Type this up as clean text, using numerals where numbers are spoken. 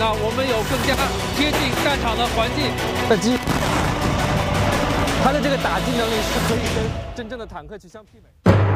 呢，我们有更加接近战场的环境。它的这个打击能力是可以跟真正的坦克去相媲美。